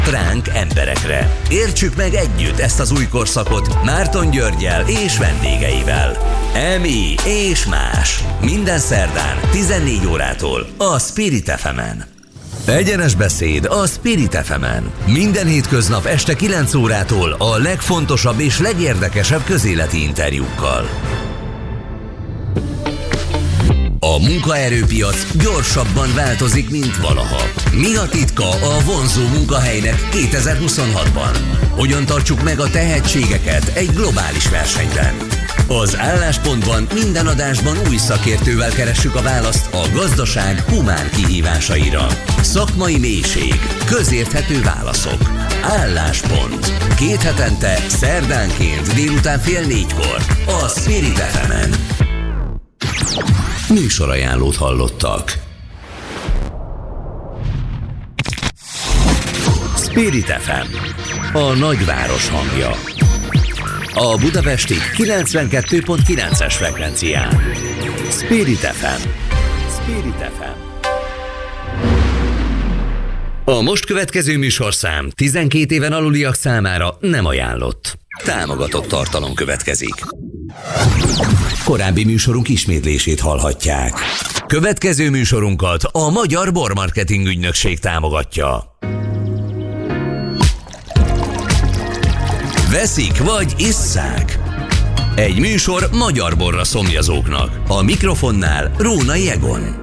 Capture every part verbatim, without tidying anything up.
ránk emberekre. Értsük meg együtt ezt az új korszakot Márton Györggyel és vendégeivel. Emi és más. Minden szerdán tizennégy órától a Spirit ef emen. Egyenes beszéd a Spirit ef emen. Minden hétköznap este kilenc órától a legfontosabb és legérdekesebb közéleti interjúkkal. A munkaerőpiac gyorsabban változik, mint valaha. Mi a titka a vonzó munkahelynek kétezer-huszonhatban? Hogyan tartsuk meg a tehetségeket egy globális versenyben? Az Álláspontban minden adásban új szakértővel keressük a választ a gazdaság humán kihívásaira. Szakmai mélység, közérthető válaszok. Álláspont. Két hetente, szerdánként délután fél négykor a Spirit ef emen. Műsorajánlót hallottak. Spirit ef em, a nagyváros hangja. A budapesti kilencvenkettő pont kilences frekvencián. Spirit ef em. Spirit ef em. A most következő műsorszám tizenkét éven aluliak számára nem ajánlott. Támogatott tartalom következik. Korábbi műsorunk ismétlését hallhatják. Következő műsorunkat a Magyar Bormarketing Ügynökség támogatja. Veszik vagy isszák? Egy műsor magyar borra szomjazóknak. A mikrofonnál Rónai Egon.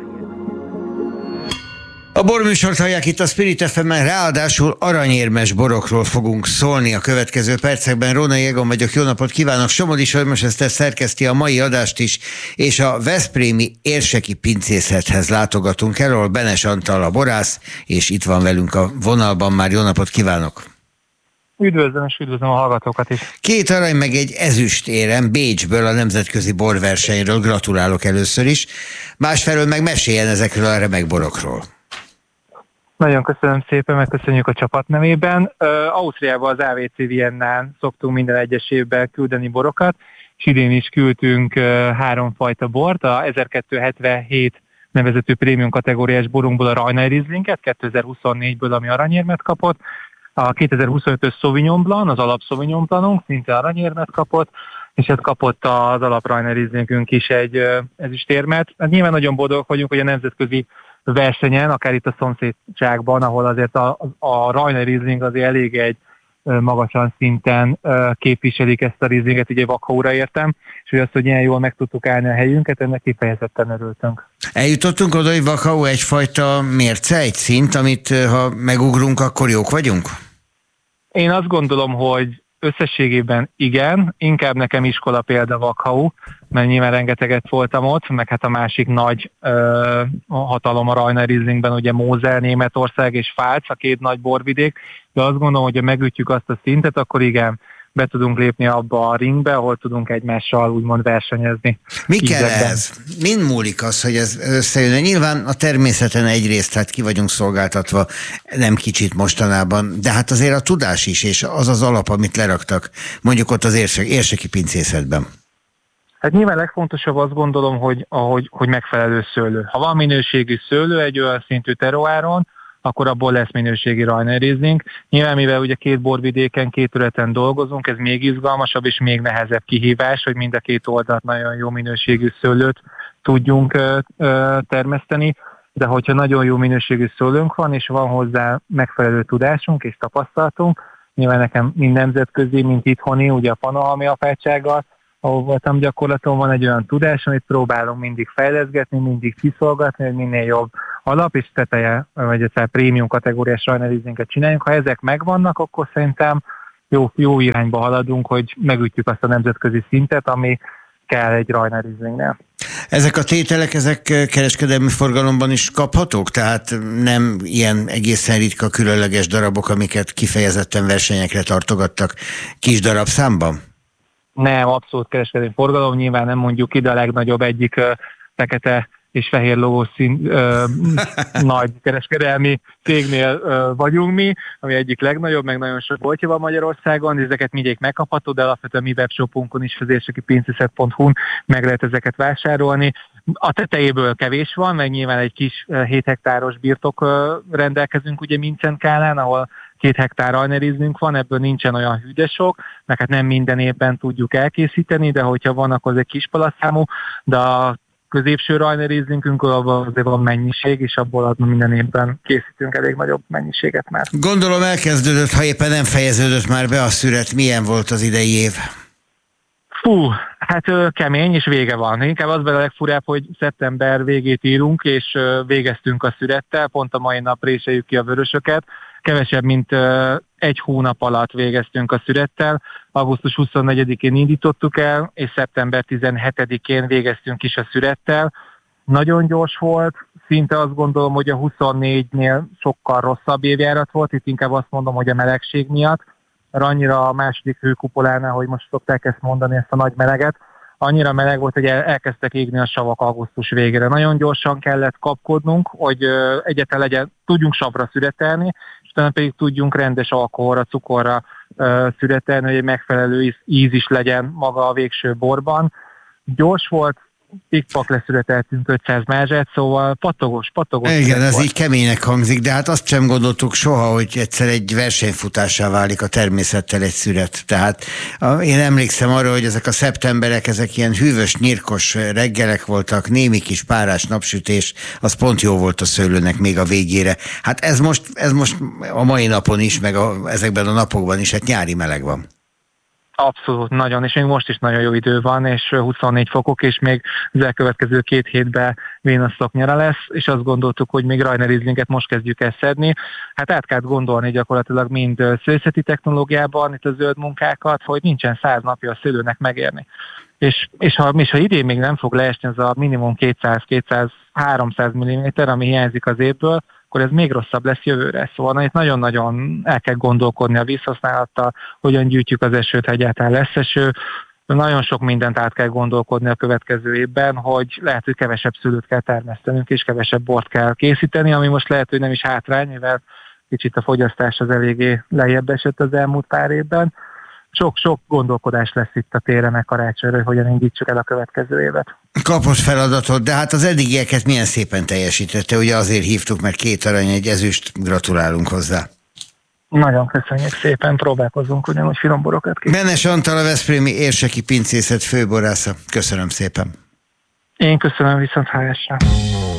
A borműsort hallják itt a Spirit ef emen, ráadásul aranyérmes borokról fogunk szólni a következő percekben. Rónai Egon vagyok, jó napot kívánok! Somodi Solymos Eszter szerkeszti a mai adást is, és a veszprémi érseki pincészethez látogatunk el, ahol Benes Antal a borász, és itt van velünk a vonalban már. Jó napot kívánok! Üdvözlöm, és üdvözlöm a hallgatókat is. Két arany meg egy ezüst érem Bécsből, a nemzetközi borversenyről, gratulálok először is. Másfelől meg meséljen ezekről a remek borokról. Nagyon köszönöm szépen, megköszönjük a csapat nevében. Uh, Ausztriában az á vé cé Viennán szoktunk minden egyes évben küldeni borokat, és idén is küldtünk uh, három fajta bort, a ezerkétszázhetvenhét nevezetű prémium kategóriás borunkból a Rajnai Rieslinget, kétezer-huszonnégyből, ami aranyérmet kapott, a kétezer-huszonötös Sauvignon Blanc, az alap Sauvignon Blancunk szinte aranyérmet kapott, és ez kapott az alap Rajnai Rieslingünk is egy uh, ezüstérmet. Hát nyilván nagyon boldogok vagyunk, hogy a nemzetközi versenyen, akár itt a szomszédságban, ahol azért a, a Rajnai Riesling azért elég egy magasan szinten képviselik ezt a Rieslinget, ugye Wachaura értem, és hogy azt, hogy ilyen jól meg tudtuk állni a helyünket, ennek kifejezetten örültünk. Eljutottunk oda, hogy Wachau egyfajta mérce, egy szint, amit ha megugrunk, akkor jók vagyunk? Én azt gondolom, hogy összességében igen, inkább nekem iskola példa Wachau, mert nyilván rengeteget voltam ott, meg hát a másik nagy ö, hatalom a Rajnai Rieslingben, ugye Mosel, Németország és Pfalz, a két nagy borvidék, de azt gondolom, hogy ha megütjük azt a szintet, akkor igen, be tudunk lépni abba a ringbe, ahol tudunk egymással úgymond versenyezni. Mi kell ez? Mind múlik az, hogy ez összejön? Nyilván a természeten egyrészt hát ki vagyunk szolgáltatva, nem kicsit mostanában, de hát azért a tudás is, és az az alap, amit leraktak, mondjuk ott az érsek, érseki pincészetben. Hát nyilván legfontosabb azt gondolom, hogy, ahogy, hogy megfelelő szőlő. Ha van minőségű szőlő egy olyan szintű terroáron, akkor abból lesz minőségi Rajnai Riesling. Nyilván, mivel ugye két borvidéken, két területen dolgozunk, ez még izgalmasabb és még nehezebb kihívás, hogy mind a két oldalt nagyon jó minőségű szőlőt tudjunk ö, ö, termeszteni, de hogyha nagyon jó minőségű szőlőnk van, és van hozzá megfelelő tudásunk és tapasztalatunk, nyilván nekem mind nemzetközi, mint itthoni, ugye a Panohalmi apátsággal, ahol voltam gyakorlaton, van egy olyan tudás, amit próbálunk mindig fejleszgetni, mindig kiszolgatni, hogy minél jobb alap és teteje, vagy egy prémium kategóriás Rajnai Rieslinget csináljunk. Ha ezek megvannak, akkor szerintem jó, jó irányba haladunk, hogy megütjük azt a nemzetközi szintet, ami kell egy Rajnai Rieslingnél. Ezek a tételek, ezek kereskedelmi forgalomban is kaphatók? Tehát nem ilyen egészen ritka, különleges darabok, amiket kifejezetten versenyekre tartogattak kis darabszámban? Nem, abszolút kereskedelmi forgalom, nyilván nem mondjuk ide a legnagyobb egyik uh, fekete és fehér logó szín, uh, nagy kereskedelmi cégnél uh, vagyunk mi, ami egyik legnagyobb, meg nagyon sok boltja van Magyarországon, ezeket mindegyik megkapható, de alapvetően mi webshopunkon is, az érseki pincészet pont hu-n meg lehet ezeket vásárolni. A tetejéből kevés van, meg nyilván egy kis hét hektáros birtok rendelkezünk ugye Mincenkálán, ahol két hektár rajnerizünk van, ebből nincsen olyan hűde sok, mert hát nem minden évben tudjuk elkészíteni, de hogyha van, akkor az egy kis palasztszámú, de a középső rajnerizünkünk abban azért van mennyiség, és abból az minden évben készítünk elég nagyobb mennyiséget már. Gondolom elkezdődött, ha éppen nem fejeződött már be a szüret. Milyen volt az idei év? Fú, hát ö, kemény, és vége van. Inkább az bele a legfurább, hogy szeptember végét írunk, és ö, végeztünk a szürettel, pont a mai nap réseljük ki a vörösöket. Kevesebb, mint ö, egy hónap alatt végeztünk a szürettel. augusztus huszonnegyedikén indítottuk el, és szeptember tizenhetedikén végeztünk is a szürettel. Nagyon gyors volt, szinte azt gondolom, hogy a huszonnégynél sokkal rosszabb évjárat volt, itt inkább azt mondom, hogy a melegség miatt, mert annyira a második hőkupolánál, hogy most szokták ezt mondani, ezt a nagy meleget, annyira meleg volt, hogy el, elkezdtek égni a savak augusztus végére. Nagyon gyorsan kellett kapkodnunk, hogy ö, egyáltalán legyen, tudjunk savra szüretelni, és utána pedig tudjunk rendes alkoholra, cukorra ö, szüretelni, hogy egy megfelelő íz, íz is legyen maga a végső borban. Gyors volt, pikpak leszületeltünk ötszáz mázsát, szóval patogos, patogos. Igen, ez volt. így keménynek hangzik, de hát azt sem gondoltuk soha, hogy egyszer egy versenyfutássá válik a természettel egy szüret. Tehát én emlékszem arra, hogy ezek a szeptemberek, ezek ilyen hűvös, nyírkos reggelek voltak, némi kis párás napsütés, az pont jó volt a szőlőnek még a végére. Hát ez most, ez most a mai napon is, meg a, ezekben a napokban is, hát nyári meleg van. Abszolút, nagyon, és még most is nagyon jó idő van, és huszonnégy fokok, és még az elkövetkező két hétben vénasztok nyara lesz, és azt gondoltuk, hogy még rajnerizlinget most kezdjük el szedni. Hát át kell gondolni gyakorlatilag mind szőlészeti technológiában, itt a zöld munkákat, hogy nincsen száz napja a szőlőnek megérni. És, és, ha, és ha idén még nem fog leesni ez a minimum kétszáz-kétszáz-háromszáz milliméter, ami hiányzik az évből, akkor ez még rosszabb lesz jövőre. Szóval itt nagyon-nagyon el kell gondolkodni a vízhasználattal, hogyan gyűjtjük az esőt, ha egyáltalán lesz eső. Nagyon sok mindent át kell gondolkodni a következő évben, hogy lehet, hogy kevesebb szőlőt kell termesztenünk, és kevesebb bort kell készíteni, ami most lehet, hogy nem is hátrány, mivel kicsit a fogyasztás az eléggé lejjebb esett az elmúlt pár évben. Sok-sok gondolkodás lesz itt a téren, meg karácsonyra, hogy hogyan indítsuk el a következő évet. Kapos feladatot, de hát az eddigieket milyen szépen teljesítette, ugye azért hívtuk, mert két arany, egy ezüst, gratulálunk hozzá. Nagyon köszönjük szépen, próbálkozunk ugyanúgy finom borokat ki. Benes Antal, a veszprémi érseki pincészet főborásza. Köszönöm szépen. Én köszönöm, viszont hálásra.